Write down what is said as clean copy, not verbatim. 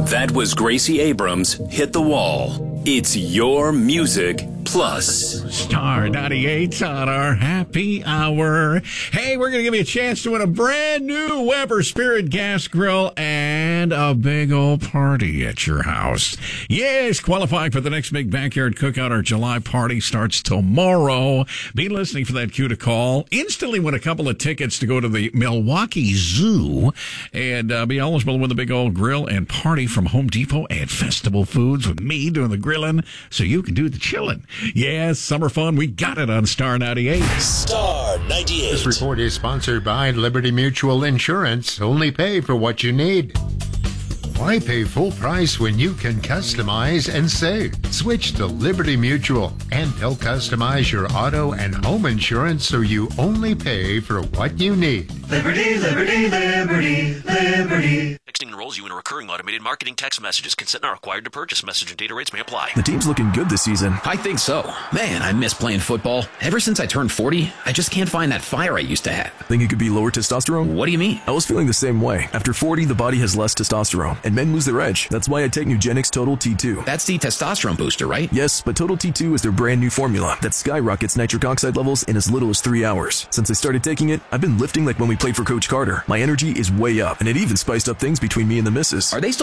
That was Gracie Abrams, Hit the Wall. It's your music plus. Star 98 on our happy hour. Hey, we're going to give you a chance to win a brand new Weber Spirit Gas Grill and a big old party at your house. Yes, qualifying for the next big backyard cookout. Our July party starts tomorrow. Be listening for that cue to call. Instantly win a couple of tickets to go to the Milwaukee Zoo and be eligible to win the big old grill and party from Home Depot and Festival Foods with me doing the grilling so you can do the chilling. Yes, summer fun. We got it on Star 98. Star 98. This report is sponsored by Liberty Mutual Insurance. Only pay for what you need. Why pay full price when you can customize and save? Switch to Liberty Mutual, and they'll customize your auto and home insurance so you only pay for what you need. Liberty, liberty, liberty, liberty. Texting enrolls you in a recurring automated marketing text messages. Consent not required to purchase. Message and data rates may apply. The team's looking good this season. I think so. Man, I miss playing football. Ever since I turned 40, I just can't find that fire I used to have. Think it could be lower testosterone? What do you mean? I was feeling the same way. After 40, the body has less testosterone, and men lose their edge. That's why I take Nugenix Total T2. That's the testosterone booster, right? Yes, but Total T2 is their brand new formula that skyrockets nitric oxide levels in as little as 3 hours. Since I started taking it, I've been lifting like when we played for Coach Carter. My energy is way up, and it even spiced up things between me and the missus. Are they still